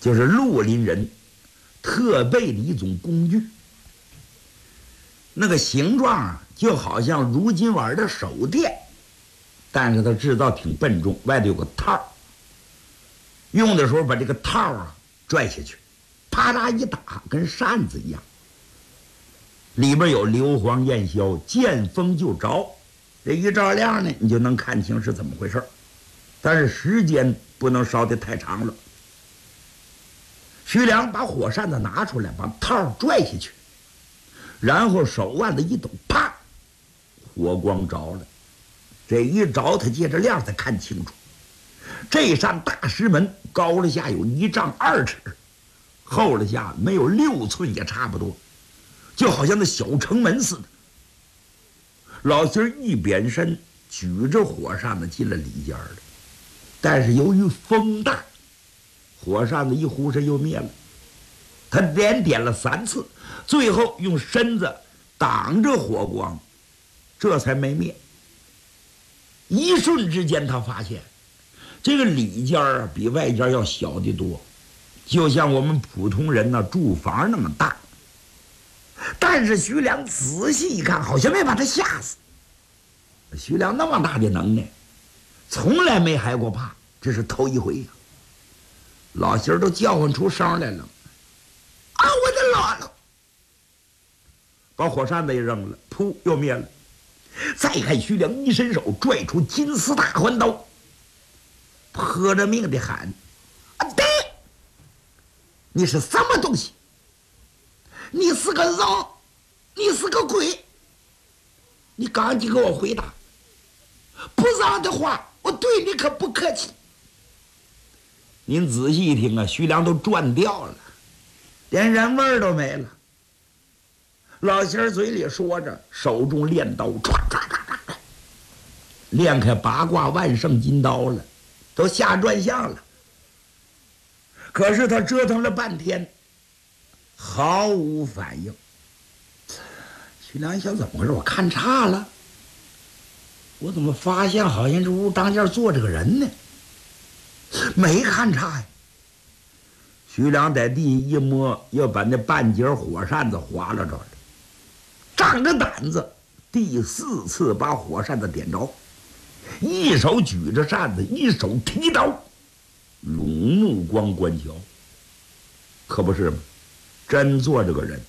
就是绿林人特备的一种工具。那个形状啊，就好像如今碗的手电，但是它制造挺笨重，外头有个套，用的时候把这个套啊拽下去，啪嗒一打，跟扇子一样。里边有硫磺焰硝，见风就着，这一照亮呢，你就能看清是怎么回事，但是时间不能烧得太长了。徐良把火扇子拿出来，把套拽下去，然后手腕子一抖，啪，火光着了。这一着，他借着亮才看清楚，这扇大石门高了下有1丈2尺，厚了下没有6寸也差不多，就好像那小城门似的。老媳儿一扁身，举着火扇子进了里间了，但是由于风大，火扇子一忽身又灭了。他连点了3次，最后用身子挡着火光，这才没灭。一瞬之间，他发现这个里间啊比外间要小得多，就像我们普通人呢住房那么大。但是徐良仔细一看，好像没把他吓死。徐良那么大的能耐，从来没害过怕，这是头一回呀。老媳儿都叫唤出声来了：“啊，我的姥姥！”把火扇子也扔了，噗，又灭了。再看徐良一伸手拽出金丝大环刀，泼着命的喊：“啊对！你是什么东西？你是个人，你是个鬼！你赶紧给我回答，不然的话，我对你可不客气。”您仔细一听啊，徐良都转掉了，连人味儿都没了。老仙儿嘴里说着，手中练刀唰唰唰唰唰，练开八卦万圣金刀了，都下转向了。可是他折腾了半天，毫无反应。徐良一想，怎么回事？我看差了，我怎么发现好像这屋当间坐着个人呢？没看差呀。徐良在地一摸，又把那半截火扇子划拉着了，仗着胆子，第4次把火扇子点着，一手举着扇子，一手提刀，拢目光观瞧。可不是吗？真坐着个人。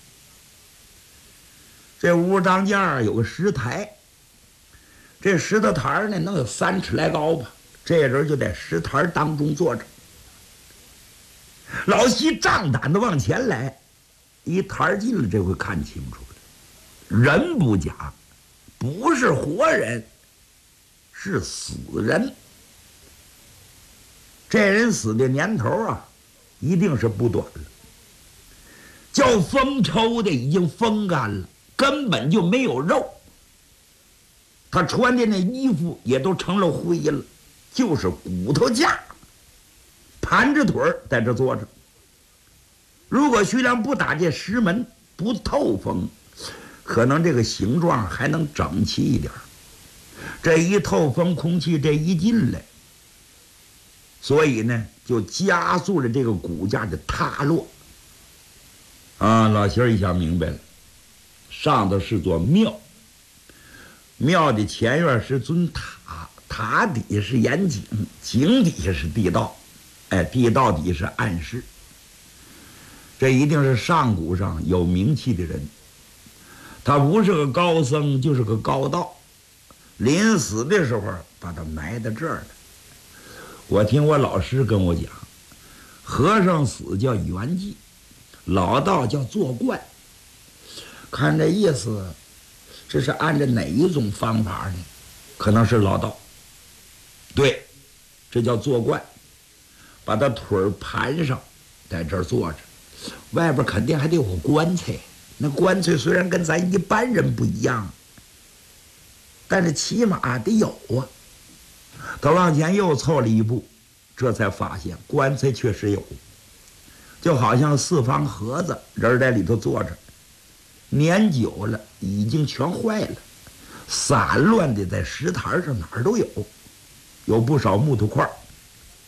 这屋当间有个石台，这石头台呢能有3尺来高吧，这人就在石台当中坐着。老西仗胆的往前来，一台进了，这回看清楚了，人不假，不是活人，是死人。这人死的年头啊，一定是不短了，叫风抽的已经风干了，根本就没有肉。他穿的那衣服也都成了灰了，就是骨头架，盘着腿在这坐着。如果徐良不打这石门，不透风，可能这个形状还能整齐一点。这一透风，空气这一进来，所以呢就加速了这个骨架的塌落。老仙儿一想明白了，上头是座庙，庙的前院是尊塔，塔底下是眼井，井底下是地道，地道底下是暗室。这一定是上古上有名气的人，他不是个高僧，就是个高道。临死的时候把他埋在这儿了。我听我老师跟我讲，和尚死叫圆寂，老道叫做观。看这意思，这是按照哪一种方法呢？可能是老道。对，这叫做观，把他腿儿盘上，在这儿坐着。外边肯定还得有个棺材，那棺材虽然跟咱一般人不一样，但是起码得有啊。他往前又凑了一步，这才发现棺材确实有，就好像4方盒子，人在里头坐着，年久了已经全坏了，散乱的在石台上哪儿都有，有不少木头块，